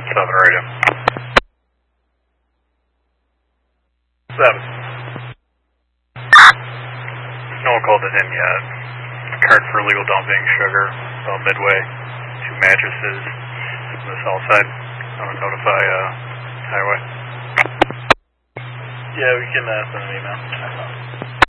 7 radio. 7. No one called it in yet. Card for illegal dumping sugar about Midway. 2 mattresses on the south side. I would notify highway. Yeah, we can send an email.